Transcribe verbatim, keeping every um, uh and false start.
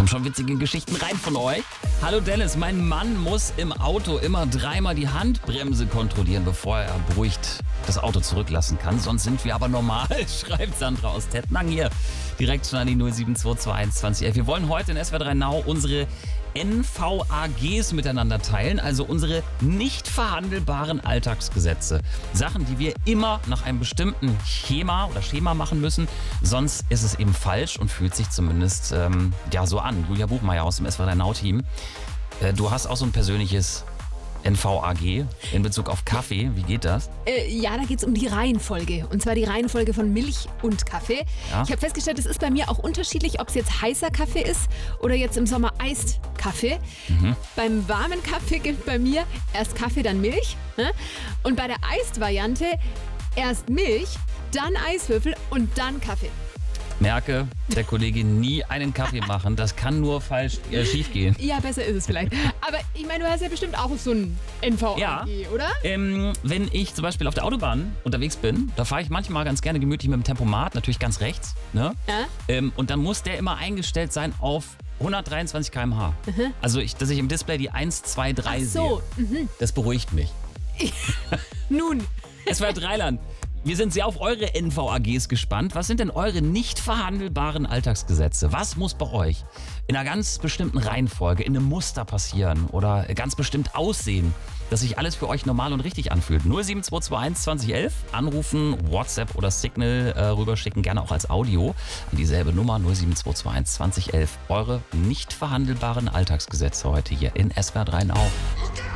schon witzige Geschichten rein von euch. Hallo Dennis, mein Mann muss im Auto immer dreimal die Handbremse kontrollieren, bevor er beruhigt das Auto zurücklassen kann. Sonst sind wir aber normal, schreibt Sandra aus Tettnang hier. Direkt schon an die null sieben zwei zwei eins zwei elf. Wir wollen heute in S W R drei Now unsere N V A Gs miteinander teilen, also unsere nicht verhandelbaren Alltagsgesetze. Sachen, die wir immer nach einem bestimmten Schema oder Schema machen müssen, sonst ist es eben falsch und fühlt sich zumindest ähm, ja so an. Julia Buchmeier aus dem S W R drei Now Team. Äh, du hast auch so ein persönliches N V A G in Bezug auf Kaffee. Wie geht das? Äh, ja, da geht es um die Reihenfolge. Und zwar die Reihenfolge von Milch und Kaffee. Ja. Ich habe festgestellt, es ist bei mir auch unterschiedlich, ob es jetzt heißer Kaffee ist oder jetzt im Sommer Eiskaffee. Mhm. Beim warmen Kaffee gibt bei mir erst Kaffee, dann Milch. Ne? Und bei der Eisvariante erst Milch, dann Eiswürfel und dann Kaffee. Merke, der Kollegin nie einen Kaffee machen. Das kann nur falsch äh, schief gehen. Ja, besser ist es vielleicht. Aber ich meine, du hast ja bestimmt auch so ein N V A G, Ja. oder? Ähm, wenn ich zum Beispiel auf der Autobahn unterwegs bin, da fahre ich manchmal ganz gerne gemütlich mit dem Tempomat, natürlich ganz rechts. Ne? Ja? Ähm, und dann muss der immer eingestellt sein auf hundertdreiundzwanzig Kilometer pro Stunde. Also, ich, dass ich im Display die eins, zwei, drei Ach so. sehe. Das beruhigt mich. Nun. S W R drei Land. Wir sind sehr auf eure N V A Gs gespannt. Was sind denn eure nicht verhandelbaren Alltagsgesetze? Was muss bei euch in einer ganz bestimmten Reihenfolge, in einem Muster passieren oder ganz bestimmt aussehen, dass sich alles für euch normal und richtig anfühlt? null sieben zwei zwei eins zwei null eins elf, anrufen, WhatsApp oder Signal äh, rüberschicken, gerne auch als Audio an dieselbe Nummer null sieben zwei zwei eins zwei null eins elf. Eure nicht verhandelbaren Alltagsgesetze heute hier in S W R drei Now.